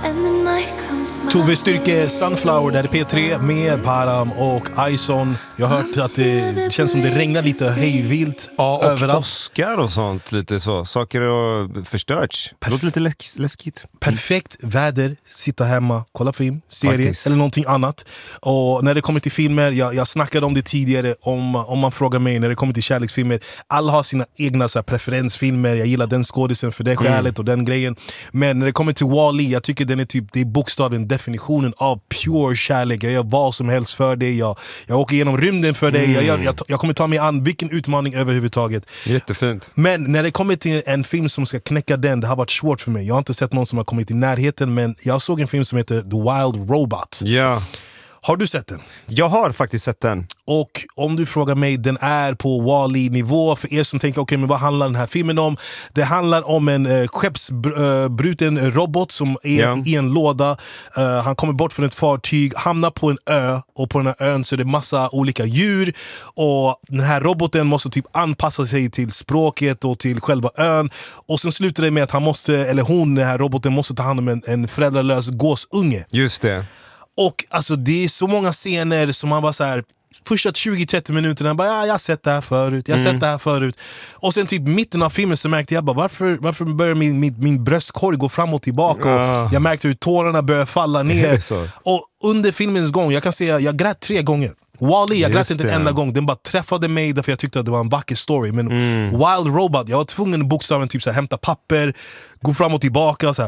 Tove Styrke, Sunflower, där är P3 med Param och Ison. Jag har hört att det känns som det regnar lite hejvilt överallt. Och Oscar och sånt, lite så. Saker har förstörts. Det låter lite läskigt. Perfekt väder, sitta hemma, kolla film, serie eller någonting annat. Och när det kommer till filmer, jag snackade om det tidigare, om man frågar mig när det kommer till kärleksfilmer. Alla har sina egna så här, preferensfilmer. Jag gillar den skådisen för det skälet och den grejen. Men när det kommer till Wall-E, jag tycker den är typ, det är bokstaven, definitionen av pure kärlek. Jag gör vad som helst för dig. Jag åker genom rymden för dig. Jag kommer ta mig an vilken utmaning överhuvudtaget. Jättefint. Men när det kommer till en film som ska knäcka den, det har varit svårt för mig. Jag har inte sett någon som har kommit i närheten, men jag såg en film som heter The Wild Robot. Ja. Har du sett den? Jag har faktiskt sett den. Och om du frågar mig, den är på Wall-E-nivå. För er som tänker, okej, men vad handlar den här filmen om? Det handlar om en skeppsbruten robot som är i en låda. Han kommer bort från ett fartyg, hamnar på en ö. Och på den här ön så är det massa olika djur. Och den här roboten måste typ anpassa sig till språket och till själva ön. Och sen slutar det med att den här roboten måste ta hand om en föräldralös gåsunge. Just det. Och alltså det är så många scener som man bara så här, första 20-30 minuterna bara, jag har sett det här förut. Och sen typ mitten av filmen så märkte jag bara, varför börjar min bröstkorg gå fram och tillbaka? Och jag märkte hur tårarna börjar falla ner. Och under filmens gång, jag kan säga, jag grät 3 gånger. Wall-E, jag grät inte en enda gång. Den bara träffade mig därför jag tyckte att det var en vacker story. Men Wild Robot, jag var tvungen bokstaven typ så här, hämta papper, gå fram och tillbaka så här.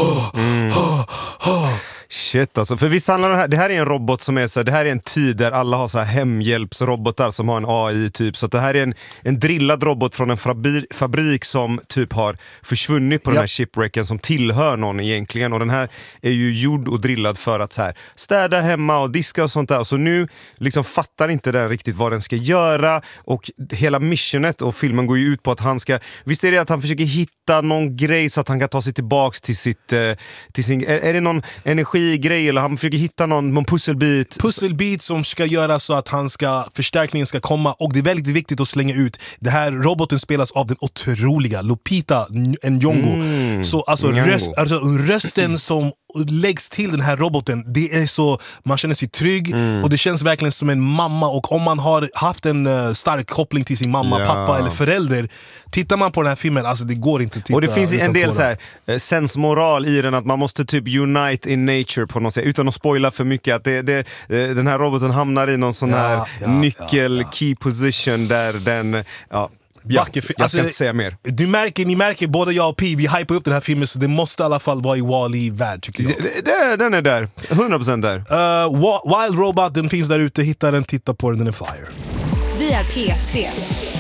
Shit alltså, för visst handlar det här är en robot som är så här, det här är en tid där alla har så här hemhjälpsrobotar som har en AI typ, så att det här är en drillad robot från en fabrik som typ har försvunnit på den här shipwrecken som tillhör någon egentligen, och den här är ju gjord och drillad för att så här städa hemma och diska och sånt där, så nu liksom fattar inte den riktigt vad den ska göra, och hela missionet och filmen går ju ut på att han ska, visst är det att han försöker hitta någon grej så att han kan ta sig tillbaks till sin, är det någon energigrej eller han försöker hitta någon pusselbit som ska göra så att förstärkningen ska komma, och det är väldigt viktigt att slänga ut, det här roboten spelas av den otroliga Lupita Nyong'o. Så alltså rösten som läggs till den här roboten, det är så, man känner sig trygg och det känns verkligen som en mamma, och om man har haft en stark koppling till sin mamma, pappa eller förälder, tittar man på den här filmen, alltså det går inte att titta. Och det finns en del så här sensmoral i den, att man måste typ unite in nature på något sätt, utan att spoila för mycket, att den här roboten hamnar i någon sån här key position där den jag ska inte säga mer. Ni märker, både jag och P, vi hypar upp den här filmen, så det måste i alla fall vara i Wall-E-värld, tycker jag. Den är där, 100% där. Wild Robot, den finns där ute, hitta den, titta på den är fire. Vi är P3.